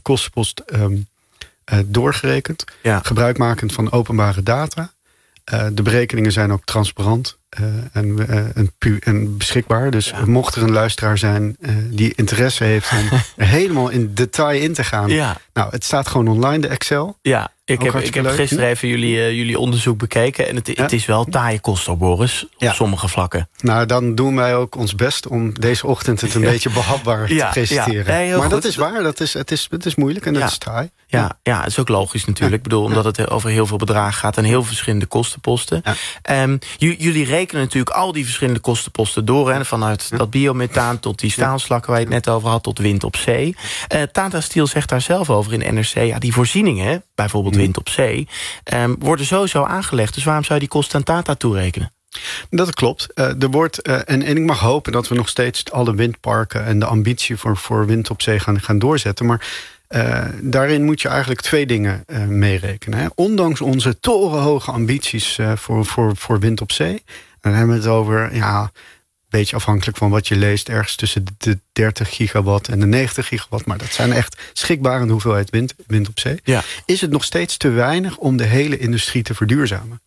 kostenpost doorgerekend. Ja. Gebruikmakend van openbare data. De berekeningen zijn ook transparant en beschikbaar. Dus mocht er een luisteraar zijn die interesse heeft om er helemaal in detail in te gaan. Ja. Nou, het staat gewoon online, de Excel. Ja, ik heb gisteren even jullie onderzoek bekeken. En het is wel taaie kost op, Boris. Op sommige vlakken. Nou, dan doen wij ook ons best om deze ochtend het een beetje behapbaar te presenteren. Nee, maar goed. Dat is waar, het is moeilijk en het is taai. Ja, het is ook logisch natuurlijk. Ik bedoel, omdat het over heel veel bedragen gaat en heel verschillende kostenposten. Ja. Jullie rekenen natuurlijk al die verschillende kostenposten door. Hè, vanuit dat biomethaan tot die staalslakken waar je het net over had, tot wind op zee. Tata Steel zegt daar zelf over in NRC. Die voorzieningen, bijvoorbeeld wind op zee, worden sowieso aangelegd. Dus waarom zou je die kosten aan Tata toerekenen? Dat klopt. Er wordt, en ik mag hopen dat we nog steeds alle windparken en de ambitie voor wind op zee gaan doorzetten. Maar daarin moet je eigenlijk 2 dingen meerekenen. Hè. Ondanks onze torenhoge ambities voor wind op zee. Dan hebben we het over, een beetje afhankelijk van wat je leest, ergens tussen de 30 gigawatt en de 90 gigawatt. Maar dat zijn echt schrikbarende hoeveelheid wind op zee. Ja. Is het nog steeds te weinig om de hele industrie te verduurzamen?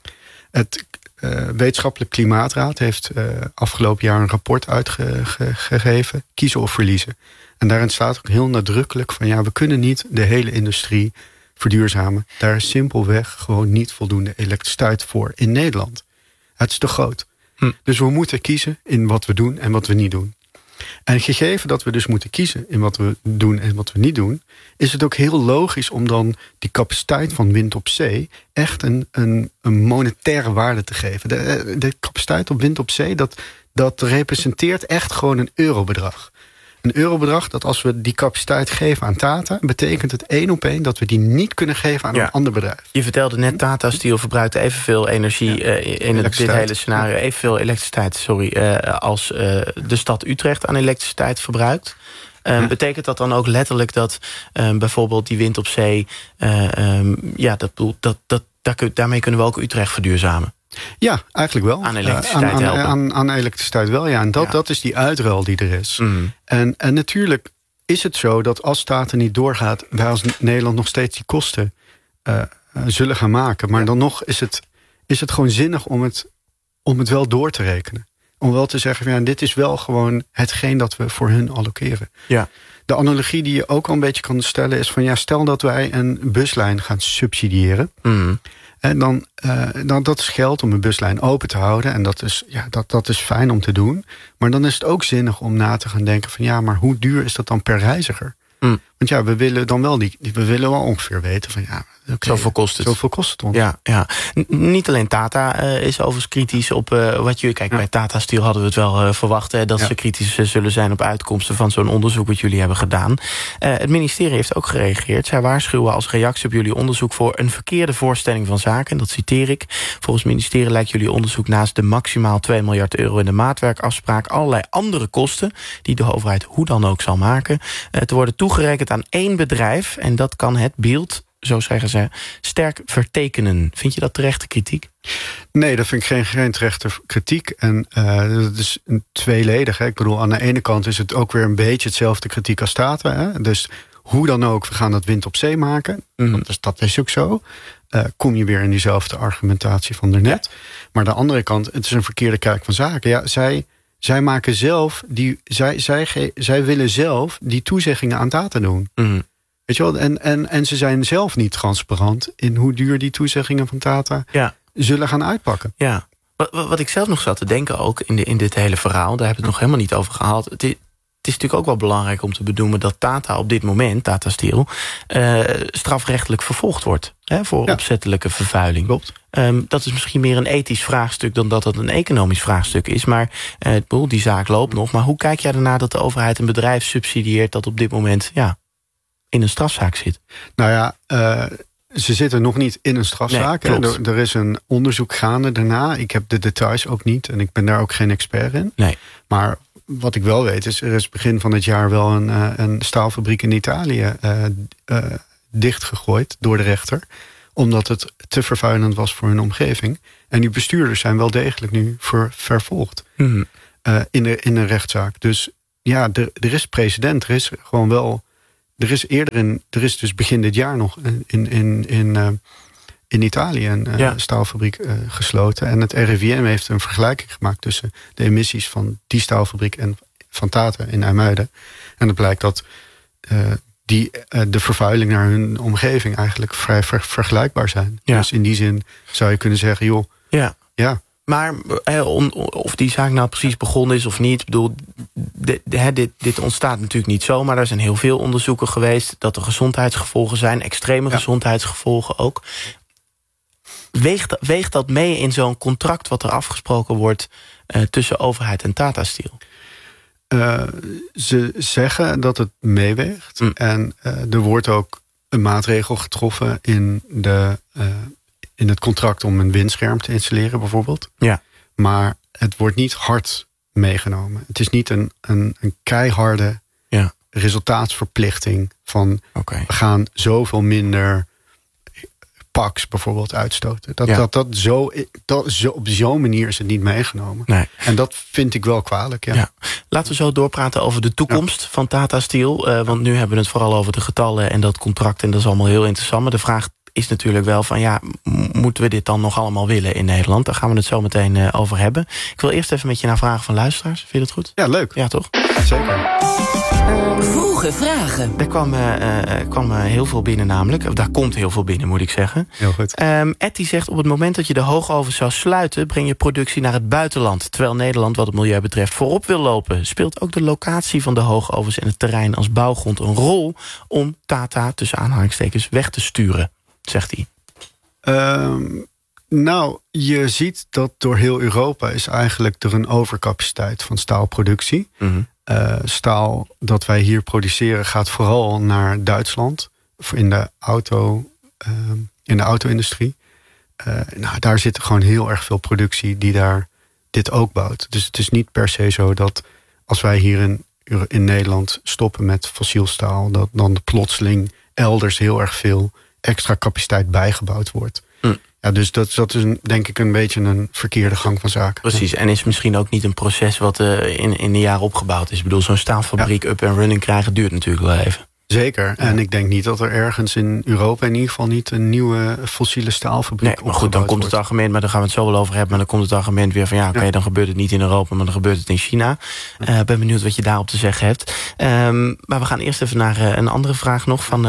Het Wetenschappelijk Klimaatraad heeft afgelopen jaar een rapport uitgegeven. Kiezen of verliezen. En daarin staat ook heel nadrukkelijk van we kunnen niet de hele industrie verduurzamen. Daar is simpelweg gewoon niet voldoende elektriciteit voor in Nederland. Het is te groot. Dus we moeten kiezen in wat we doen en wat we niet doen. En gegeven dat we dus moeten kiezen in wat we doen en wat we niet doen, is het ook heel logisch om dan die capaciteit van wind op zee echt een monetaire waarde te geven. De capaciteit op wind op zee, dat representeert echt gewoon een eurobedrag. Een eurobedrag dat als we die capaciteit geven aan Tata, betekent het 1 op 1 dat we die niet kunnen geven aan een ander bedrijf. Je vertelde net, Tata Steel verbruikt evenveel energie in dit hele scenario, evenveel elektriciteit, als de stad Utrecht aan elektriciteit verbruikt. Betekent dat dan ook letterlijk dat bijvoorbeeld die wind op zee, daarmee kunnen we ook Utrecht verduurzamen? Ja, eigenlijk wel. Aan elektriciteit helpen. Aan elektriciteit wel, ja. En dat is die uitruil die er is. En natuurlijk is het zo dat als Tata niet doorgaat, wij als Nederland nog steeds die kosten zullen gaan maken. Maar dan nog is het gewoon zinnig om het wel door te rekenen. Om wel te zeggen, dit is wel gewoon hetgeen dat we voor hun allokeren. Ja. De analogie die je ook al een beetje kan stellen is van, stel dat wij een buslijn gaan subsidiëren. En dan dat is geld om een buslijn open te houden. En dat is fijn om te doen. Maar dan is het ook zinnig om na te gaan denken van, maar hoe duur is dat dan per reiziger? Want we willen dan wel we willen wel ongeveer weten van zoveel kost het. Zoveel kost het ons. Ja. Niet alleen Tata is overigens kritisch op wat jullie... Kijk, bij Tata Steel hadden we het wel verwacht, dat ze kritisch zullen zijn op uitkomsten van zo'n onderzoek wat jullie hebben gedaan. Het ministerie heeft ook gereageerd. Zij waarschuwen als reactie op jullie onderzoek voor een verkeerde voorstelling van zaken. Dat citeer ik. Volgens het ministerie lijkt jullie onderzoek naast de maximaal 2 miljard euro in de maatwerkafspraak allerlei andere kosten die de overheid hoe dan ook zal maken te worden toegerekend aan 1 bedrijf. En dat kan het beeld, zo zeggen ze, sterk vertekenen. Vind je dat terechte kritiek? Nee, dat vind ik geen terechte kritiek. En dat is tweeledig. Hè. Ik bedoel, aan de ene kant is het ook weer een beetje hetzelfde kritiek als Tata. Hè. Dus hoe dan ook, we gaan dat wind op zee maken. Dat is ook zo. Kom je weer in diezelfde argumentatie van daarnet. Ja. Maar aan de andere kant, het is een verkeerde kijk van zaken. Ja, zij maken zelf zij willen zelf die toezeggingen aan Tata doen. Weet je wel? En ze zijn zelf niet transparant in hoe duur die toezeggingen van Tata zullen gaan uitpakken. Ja. Wat ik zelf nog zat te denken ook in dit hele verhaal, daar hebben we het nog helemaal niet over gehad. Het is natuurlijk ook wel belangrijk om te benoemen dat Tata op dit moment, Tata Steel, strafrechtelijk vervolgd wordt voor opzettelijke vervuiling. Klopt. Dat is misschien meer een ethisch vraagstuk dan dat het een economisch vraagstuk is. Maar die zaak loopt nog. Maar hoe kijk jij ernaar dat de overheid een bedrijf subsidieert dat op dit moment in een strafzaak zit? Nou ja, ze zitten nog niet in een strafzaak. Nee, er is een onderzoek gaande daarna. Ik heb de details ook niet en ik ben daar ook geen expert in. Nee. Maar wat ik wel weet is, er is begin van het jaar wel een staalfabriek in Italië dichtgegooid door de rechter. Omdat het te vervuilend was voor hun omgeving. En die bestuurders zijn wel degelijk nu vervolgd in een rechtszaak. Dus er is precedent. Er is gewoon wel er is dus begin dit jaar nog in Italië een staalfabriek gesloten. En het RIVM heeft een vergelijking gemaakt tussen de emissies van die staalfabriek en van Tata in IJmuiden. En het blijkt dat de vervuiling naar hun omgeving eigenlijk vrij vergelijkbaar zijn. Ja. Dus in die zin zou je kunnen zeggen, joh, ja. Maar of die zaak nou precies begonnen is of niet, ik bedoel, dit ontstaat natuurlijk niet zomaar. Er zijn heel veel onderzoeken geweest dat er gezondheidsgevolgen zijn, extreme gezondheidsgevolgen ook. Weegt dat mee in zo'n contract wat er afgesproken wordt tussen overheid en Tata Steel? Ze zeggen dat het meeweegt. En er wordt ook een maatregel getroffen in het contract om een windscherm te installeren bijvoorbeeld. Ja. Maar het wordt niet hard meegenomen. Het is niet een keiharde resultaatsverplichting van we gaan zoveel minder PAX bijvoorbeeld uitstoten. Op zo'n manier is het niet meegenomen. Nee. En dat vind ik wel kwalijk. Ja. Laten we zo doorpraten over de toekomst van Tata Steel. Want nu hebben we het vooral over de getallen en dat contract. En dat is allemaal heel interessant. Maar de vraag is natuurlijk wel van moeten we dit dan nog allemaal willen in Nederland? Daar gaan we het zo meteen over hebben. Ik wil eerst even met je naar vragen van luisteraars. Vind je dat goed? Ja, leuk. Ja, toch? Zeker. Vroege vragen. Er kwam heel veel binnen namelijk. Of daar komt heel veel binnen, moet ik zeggen. Heel goed. Ed die zegt, op het moment dat je de hoogovens zou sluiten, breng je productie naar het buitenland. Terwijl Nederland wat het milieu betreft voorop wil lopen. Speelt ook de locatie van de hoogovens en het terrein als bouwgrond een rol om Tata tussen aanhalingstekens weg te sturen, zegt hij. Nou, je ziet dat door heel Europa is eigenlijk er een overcapaciteit van staalproductie. Mm-hmm. Staal dat wij hier produceren gaat vooral naar Duitsland. In de auto-industrie. Daar zit gewoon heel erg veel productie die daar dit ook bouwt. Dus het is niet per se zo dat als wij hier in Nederland stoppen met fossiel staal, dat dan plotseling elders heel erg veel extra capaciteit bijgebouwd wordt. Ja, dus dat is denk ik een beetje een verkeerde gang van zaken. Precies, en is misschien ook niet een proces wat in een jaar opgebouwd is. Ik bedoel, zo'n staalfabriek up and running krijgen duurt natuurlijk wel even. Zeker, en ik denk niet dat er ergens in Europa in ieder geval niet een nieuwe fossiele staalfabriek maar goed, dan komt het argument, maar daar gaan we het zo wel over hebben, maar dan komt het argument weer van oké, dan gebeurt het niet in Europa, maar dan gebeurt het in China. Ben benieuwd wat je daarop te zeggen hebt. Maar we gaan eerst even naar een andere vraag nog van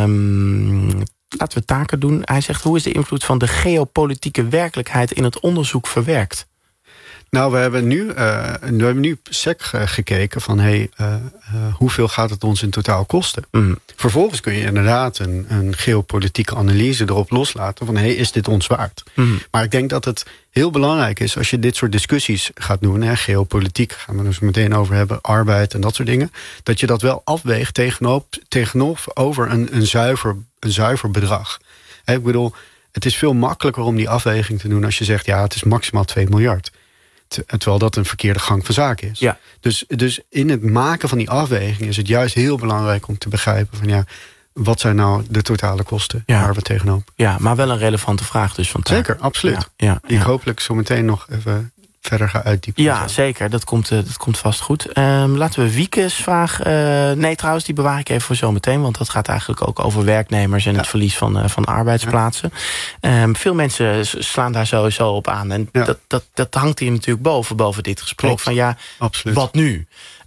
laten we taken doen. Hij zegt, hoe is de invloed van de geopolitieke werkelijkheid in het onderzoek verwerkt? Nou, we hebben nu SEC gekeken van hoeveel gaat het ons in totaal kosten? Vervolgens kun je inderdaad een geopolitieke analyse erop loslaten van is dit ons waard? Maar ik denk dat het heel belangrijk is als je dit soort discussies gaat doen, geopolitiek gaan we dus meteen over hebben, arbeid en dat soort dingen, dat je dat wel afweegt tegenover een zuiver bedrag. Ik bedoel, het is veel makkelijker om die afweging te doen als je zegt het is maximaal 2 miljard. Terwijl dat een verkeerde gang van zaken is. Ja. Dus in het maken van die afweging is het juist heel belangrijk om te begrijpen van wat zijn nou de totale kosten waar we tegenop. Ja, maar wel een relevante vraag dus van Zeker, absoluut. Die ik hopelijk zo meteen nog even verder ga uitdiepen. Ja, zeker. Dat komt vast goed. Laten we Wieke's vraag... nee, trouwens, die bewaar ik even voor zometeen, want dat gaat eigenlijk ook over werknemers en het verlies van arbeidsplaatsen. Veel mensen slaan daar sowieso op aan. En dat hangt hier natuurlijk boven dit gesprek. Klopt. Van absoluut. Wat nu?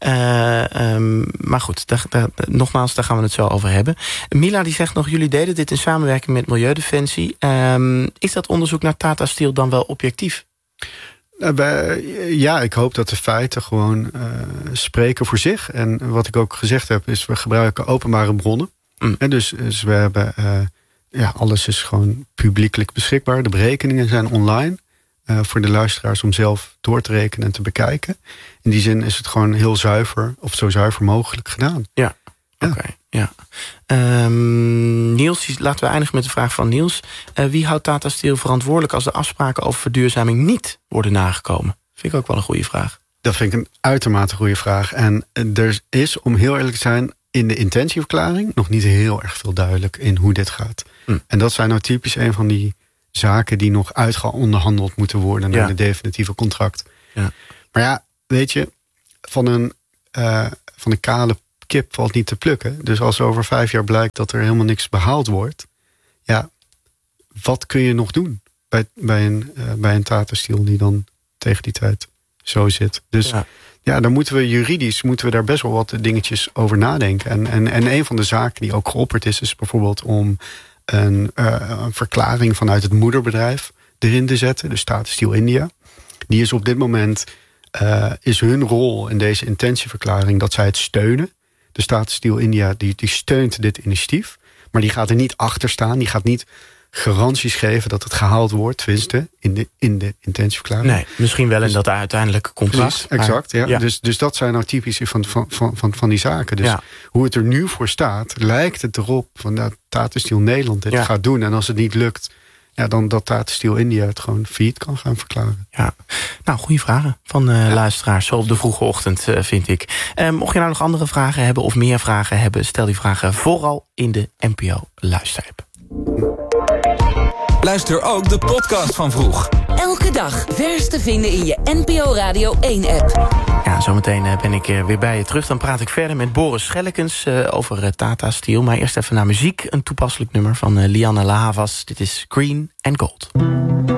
Maar goed, nogmaals, daar gaan we het zo over hebben. Mila die zegt nog, jullie deden dit in samenwerking met Milieudefensie. Is dat onderzoek naar Tata Steel dan wel objectief? Ja, ik hoop dat de feiten gewoon spreken voor zich. En wat ik ook gezegd heb, is we gebruiken openbare bronnen. En dus we hebben alles is gewoon publiekelijk beschikbaar. De berekeningen zijn online voor de luisteraars om zelf door te rekenen en te bekijken. In die zin is het gewoon heel zuiver, of zo zuiver mogelijk gedaan. Ja. Oké. Niels, laten we eindigen met de vraag van Niels. Wie houdt Tata Steel verantwoordelijk als de afspraken over verduurzaming niet worden nagekomen? Vind ik ook wel een goede vraag. Dat vind ik een uitermate goede vraag. En er is, om heel eerlijk te zijn, in de intentieverklaring nog niet heel erg veel duidelijk in hoe dit gaat. En dat zijn nou typisch een van die zaken die nog uitgeonderhandeld moeten worden naar de definitieve contract. Ja. Maar weet je, van een kale kip valt niet te plukken. Dus als over 5 jaar blijkt dat er helemaal niks behaald wordt... ja, wat kun je nog doen bij een Tata Steel die dan tegen die tijd zo zit? Dus ja, dan moeten we juridisch daar best wel wat dingetjes over nadenken. En een van de zaken die ook geopperd is bijvoorbeeld om een verklaring vanuit het moederbedrijf erin te zetten, de Tata Steel India. Die is op dit moment, is hun rol in deze intentieverklaring dat zij het steunen. De Tata Steel India die steunt dit initiatief, maar die gaat er niet achter staan. Die gaat niet garanties geven dat het gehaald wordt, tenminste, in de intentieverklaring. Nee, misschien wel in dat uiteindelijke contract. Precies, exact, ja. Dus dat zijn nou typisch van die zaken. Dus hoe het er nu voor staat, lijkt het erop van dat Tata Steel Nederland dit gaat doen. En als het niet lukt, ja, dan dat Tata Steel India het gewoon failliet kan gaan verklaren. Ja, nou, goede vragen van luisteraars. Zo op de vroege ochtend, vind ik. Mocht je nou nog andere vragen hebben of meer vragen hebben, stel die vragen vooral in de NPO Luister-app. Luister ook de podcast van Vroeg. Elke dag vers te vinden in je NPO Radio 1-app. Ja, zometeen ben ik weer bij je terug. Dan praat ik verder met Boris Schellekens over Tata Steel. Maar eerst even naar muziek. Een toepasselijk nummer van Lianne La Havas. Dit is Green and Gold.